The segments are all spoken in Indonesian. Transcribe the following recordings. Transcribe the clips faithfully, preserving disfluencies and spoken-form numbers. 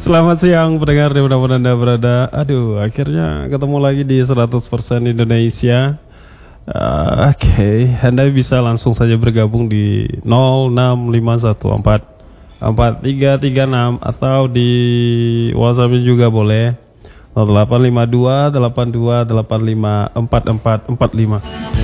Selamat siang pendengar dimanapun Anda berada. Aduh, akhirnya ketemu lagi di seratus persen Indonesia. uh, Oke, okay. Anda bisa langsung saja bergabung di nol enam lima satu empat empat tiga tiga enam atau di WhatsApp juga boleh nol delapan lima dua delapan dua delapan lima empat empat empat lima.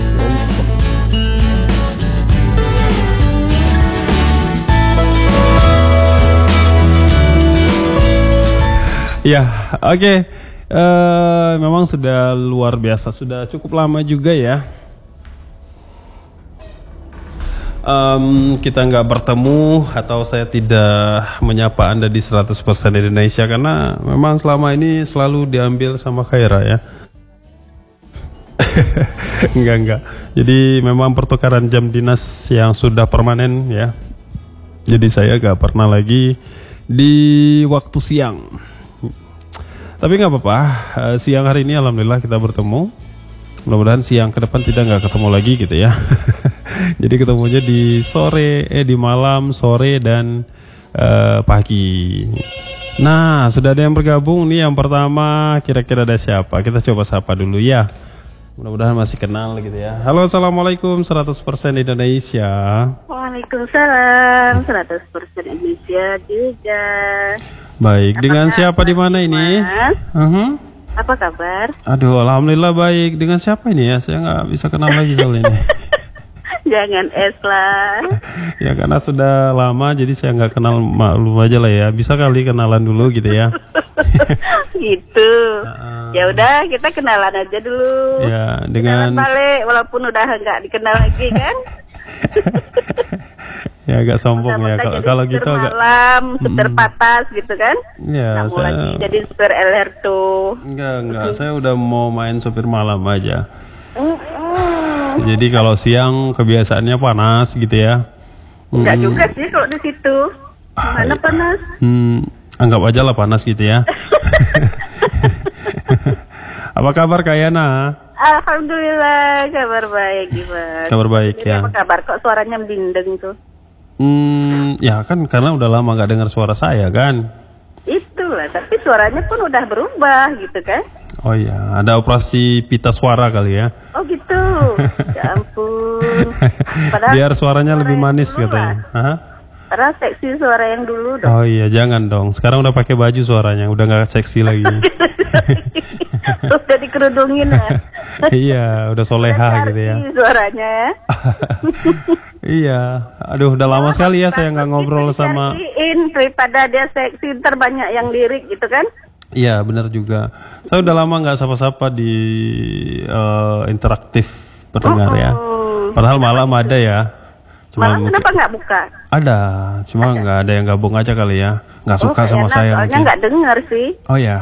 Ya, oke. Okay. Uh, memang sudah luar biasa, sudah cukup lama juga ya. Um, kita nggak bertemu atau saya tidak menyapa Anda di seratus persen Indonesia karena memang selama ini selalu diambil sama Khaira ya. Enggak enggak. Jadi memang pertukaran jam dinas yang sudah permanen ya. Jadi saya nggak pernah lagi di waktu siang. Tapi nggak apa-apa, uh, siang hari ini alhamdulillah kita bertemu. Mudah-mudahan siang ke depan tidak nggak ketemu lagi gitu ya. Jadi ketemunya di sore, eh di malam, sore dan uh, pagi. Nah, sudah ada yang bergabung nih. Yang pertama, kira-kira ada siapa? Kita coba sapa dulu ya. Mudah-mudahan masih kenal gitu ya. Halo, assalamualaikum seratus persen Indonesia. Waalaikumsalam seratus persen Indonesia juga. Baik, apa dengan siapa di mana ini? Uh-huh. Apa kabar? Aduh, alhamdulillah baik. Dengan siapa ini ya? Saya nggak bisa kenal lagi soal ini. Jangan es lah. Ya karena sudah lama, jadi saya nggak kenal, maklum aja lah ya. Bisa kali kenalan dulu gitu ya. Gitu. Uh, ya udah, kita kenalan aja dulu. Ya dengan. Kenalan balik, walaupun udah nggak dikenal lagi kan. Ya agak sombong ya kalau kalau gitu agak malam, supir mm, patas gitu kan. Ya, mau saya lagi jadi supir L R tuh. Enggak, enggak, saya udah mau main supir malam aja. Mm, mm. Jadi kalau siang kebiasaannya panas gitu ya. Enggak mm. juga sih kalau di situ. Mana panas? Hmm, anggap aja lah panas gitu ya. Apa kabar Kak Yana? Alhamdulillah, kabar baik gimana? Kabar baik. Jadi ya. Apa kabar kok suaranya bindeng tuh? Hmm, ya kan karena udah lama nggak dengar suara saya kan. Itulah, tapi suaranya pun udah berubah gitu kan. Oh iya, ada operasi pita suara kali ya. Oh gitu, ya ampun. Padahal biar suaranya lebih manis katanya. Hah? Padahal seksi suara yang dulu dong. Oh iya, jangan dong. Sekarang udah pakai baju suaranya, udah nggak seksi lagi. Udah dikerudungin ya. Iya, udah soleha gitu ya. Suaranya. Iya, aduh udah lama sekali ya saya nggak ngobrol sama. Daripada dia seksi, ntar banyak yang lirik gitu kan? Iya, benar juga. Saya udah lama nggak sapa-sapa di uh, interaktif pendengar ya. Padahal malam ada ya. Cuma malam kenapa nggak buka? Ada, cuma nggak ada. ada yang gabung aja kali ya. Nggak oh, suka sama saya. Soalnya nggak dengar sih. Oh ya.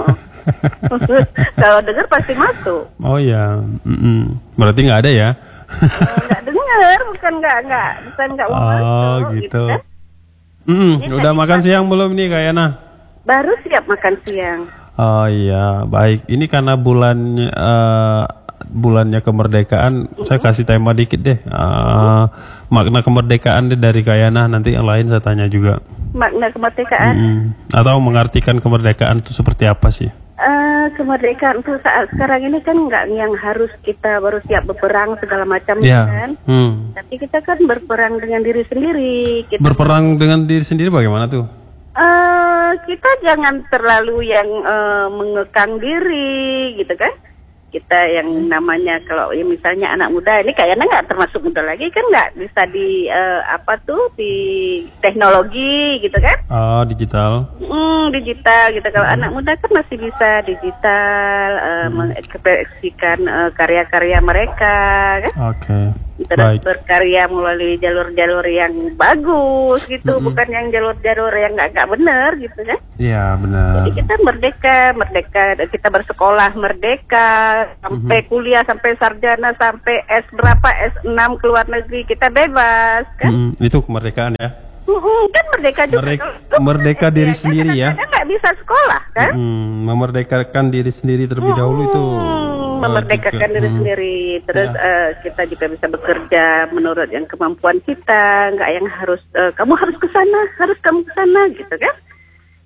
Kalau dengar pasti masuk. Oh ya, mm-mm. Berarti nggak ada ya? Nggak dengar, bukan nggak nggak, bukan nggak mau masuk. Oh gitu. gitu kan? mm, udah makan siang belum nih Kak Yana? Baru siap makan siang. Oh iya, baik. Ini karena bulan uh, bulannya kemerdekaan, uh-huh. saya kasih tema dikit deh. Uh, makna kemerdekaan deh dari Kak Yana. Nanti yang lain saya tanya juga. Makna kemerdekaan? Mm, atau mengartikan kemerdekaan itu seperti apa sih? Uh, kemerdekaan untuk saat sekarang ini kan nggak yang harus kita baru siap berperang segala macam yeah. kan, hmm. tapi kita kan berperang dengan diri sendiri. Kita berperang dengan diri sendiri bagaimana tuh? Uh, kita jangan terlalu yang uh, mengekang diri gitu kan. Kita yang namanya kalau ya misalnya anak muda ini kayaknya nggak termasuk muda lagi kan, nggak bisa di uh, apa tuh di teknologi gitu kan? Oh digital. Hmm, digital gitu. Kalau hmm. anak muda kan masih bisa digital uh, hmm. mengekspresikan uh, karya-karya mereka kan? Oke. Okay. Terus berkarya melalui jalur-jalur yang bagus gitu, mm-hmm. bukan yang jalur-jalur yang nggak nggak benar gitu kan? Iya benar. Jadi kita merdeka, merdeka kita bersekolah merdeka sampai mm-hmm. kuliah, sampai sarjana, sampai S berapa S enam keluar negeri kita bebas kan? Mm-hmm. Itu kemerdekaan ya? Mm-hmm. Kan merdeka juga. Merdeka, merdeka diri ya, sendiri kan, ya? Kan nggak bisa sekolah kan? Mm-hmm. Memerdekakan diri sendiri terlebih mm-hmm. dahulu itu. Memerdekakan diri hmm. sendiri, terus ya. uh, kita juga bisa bekerja menurut yang kemampuan kita, nggak yang harus uh, kamu harus ke sana, harus kamu ke sana gitu kan?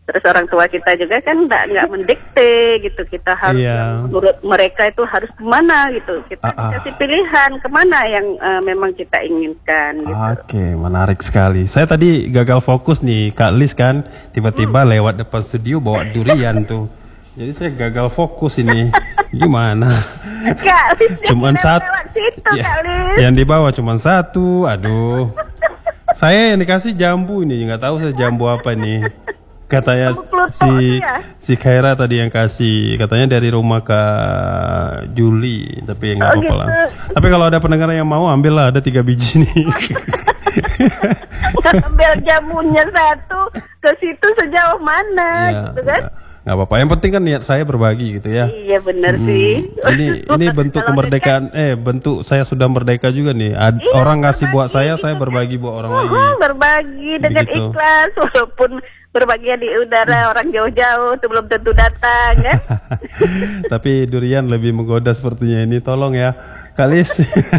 Terus orang tua kita juga kan nggak nggak mendikte gitu, kita harus Iya. menurut mereka itu harus kemana gitu, kita Ah, ah. dikasih pilihan kemana yang uh, memang kita inginkan gitu. Oke, menarik sekali. Saya tadi gagal fokus nih, Kak Lis kan tiba-tiba lewat depan studio bawa durian tuh. Jadi saya gagal fokus ini. Gimana? Kak Lis, Cuman jangan satu. lewat situ, Ya, Kak Lis. yang dibawa cuma satu. Aduh. Saya yang dikasih jambu ini, nggak tahu saya jambu apa nih. Katanya Jambu Pluto si ya? si Khaira tadi yang kasih, katanya dari rumah Kak Juli, tapi nggak Oh, apa-apa lah. gitu. Tapi kalau ada pendengar yang mau ambil lah, ada tiga biji nih. Ambil jamunya satu, ke situ sejauh mana Iya, gitu kan? nggak apa-apa. Yang penting kan niat saya berbagi gitu ya. Iya benar Hmm, sih. Ini ini bentuk Kalau kemerdekaan, eh bentuk saya sudah merdeka juga nih. Ad- Iya, orang ngasih buat berbagi saya, gitu saya kan. berbagi buat orang dekat- lain. Oh, berbagi dengan Begitu. ikhlas, walaupun berbagian di udara, orang jauh-jauh itu belum tentu datang kan? Tapi durian lebih menggoda sepertinya ini. Tolong ya, Kalis.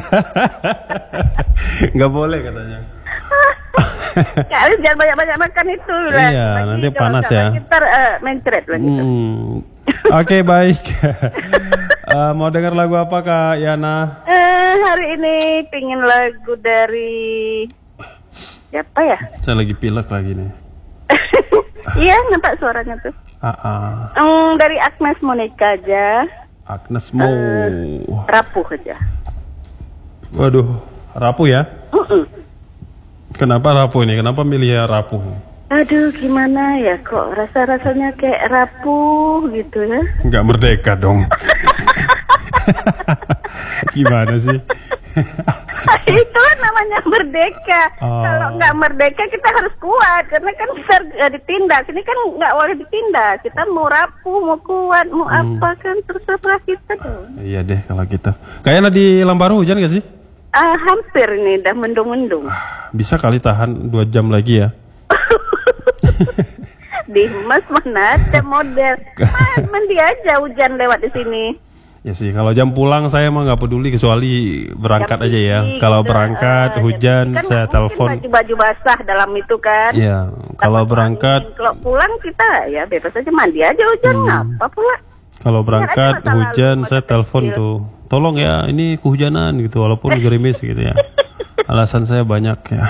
Nggak boleh katanya. Kak Alis jangan banyak-banyak makan itu lah. Iya, Lagi nanti kalau panas nggak ya. lagi Ntar uh, mencret lagi. Hmm. Oke baik. Eh, mau dengar lagu apa Kak Yana? Eh, hari ini pingin lagu dari siapa ya? Saya lagi pilek lagi nih. Iya, nampak suaranya tuh. Ah, ah. Hmm, dari Agnes Monica aja, Agnes Mo. rapuh aja. Waduh, rapuh ya? Mm-mm. Kenapa rapuh ini? Kenapa milih rapuh? Aduh, gimana ya, kok rasa-rasanya kayak rapuh gitu ya. Nggak merdeka dong. Gimana sih? Itu kan namanya merdeka. Oh. Kalau nggak merdeka kita harus kuat, karena kan bisa eh, ditindas. Ini kan nggak boleh ditindas. Kita mau rapuh, mau kuat, mau Hmm. apa kan terserah kita dong. Iya deh kalau gitu. Kayaknya di Lambaru hujan gak sih? Ah, hampir nih, udah mendung-mendung. Bisa kali tahan dua jam lagi ya. Di Mas mana ada model. Man, mandi aja hujan lewat di sini. Ya sih, kalau jam pulang saya mah nggak peduli kecuali berangkat Jam aja ya. tinggi Kalau gitu. berangkat Ah, hujan jam tinggi kan saya nggak telepon. mungkin baju-baju basah dalam itu kan. Iya, kalau Dapat berangkat angin. Kalau pulang kita ya bebas aja mandi aja hujan, Hmm. ngapa pula. kalau berangkat masa lalu, hujan masa saya telepon kecil. tuh. Tolong ya, ini kehujanan gitu walaupun gerimis gitu ya. Alasan saya banyak ya.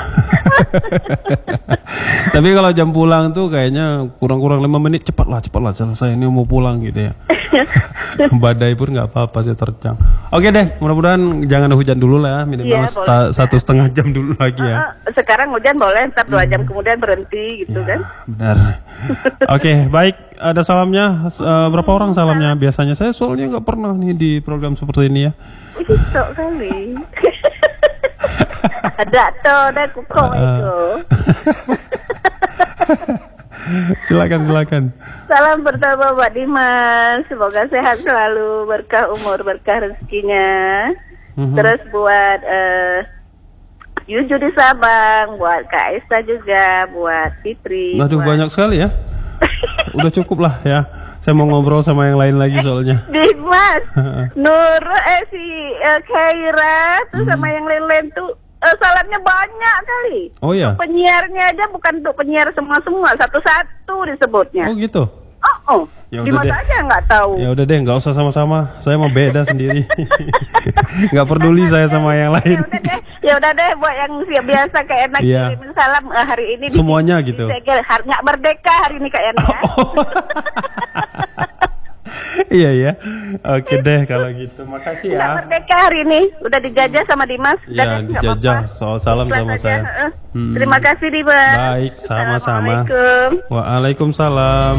Tapi kalau jam pulang tuh kayaknya kurang-kurang lima menit, cepatlah cepatlah selesai ini mau pulang gitu ya. Badai pun nggak apa-apa sih terjang. Oke deh, mudah-mudahan jangan ada hujan dulu lah ya, minimal Iya, seta- boleh. satu setengah jam dulu lagi ya. Ah, sekarang hujan boleh, ntar dua jam kemudian berhenti gitu kan. Benar. Oke, baik. Ada salamnya. S- eh, berapa orang salamnya biasanya? Saya soalnya nggak pernah nih di program seperti ini ya. Bisa kali. Ada tuh, ada kuko Ah. itu. Silakan, silakan. Salam pertama Pak Dimas, semoga sehat selalu, berkah umur, berkah rezekinya. Mhm. Terus buat eh Yuju di Sabang, buat Kak Esa juga, buat Fitri. Aduh, buat banyak sekali ya. Udah cukup lah ya. Saya mau ngobrol sama yang lain lagi soalnya. Dimas, Nur, eh si eh, Khaira, terus sama yang lain-lain tuh eh, salamnya banyak kali. Oh ya. Penyiarnya aja bukan untuk penyiar semua-semua, satu-satu disebutnya. Oh gitu. Oh, oh. Ya udah Dimas deh. aja nggak tahu. Ya udah deh, nggak usah sama-sama. Saya mau beda sendiri. Nggak peduli saya sama yang lain. Ya udah deh, ya udah deh buat yang siap biasa kayak enak Iya. kirimin salam eh, hari ini. di- Semuanya di gitu. Segel. Har- nggak merdeka hari ini Kak Enak. Iya ya. Oke deh kalau gitu. Makasih Nggak ya. merdeka hari ini, udah dijajah sama Dimas. Udah Ya, deh, nggak dijajah. apa-apa. Soal salam Ikhlas sama aja, saya. heeh. Hmm. Terima kasih Dimas. Baik, sama-sama. Assalamualaikum. Waalaikumsalam.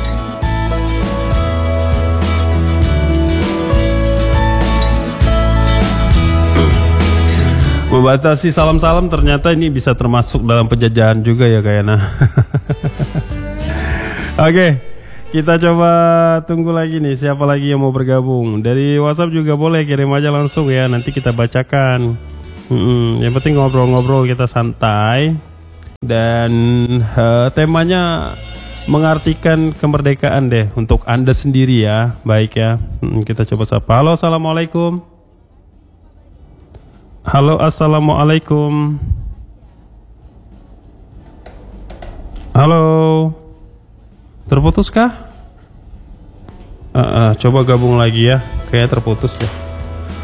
Membatasi salam-salam ternyata ini bisa termasuk dalam penjajahan juga ya kayaknya. Oke, kita coba tunggu lagi nih siapa lagi yang mau bergabung. Dari WhatsApp juga boleh, kirim aja langsung ya, nanti kita bacakan. Mm-mm, yang penting ngobrol-ngobrol kita santai. Dan eh, temanya mengartikan kemerdekaan deh untuk Anda sendiri ya. Baik ya. Mm, kita coba sapa. Halo, assalamualaikum. Halo, assalamualaikum. Halo. Terputus kah? Uh, uh, coba gabung lagi ya. Kayak terputus deh.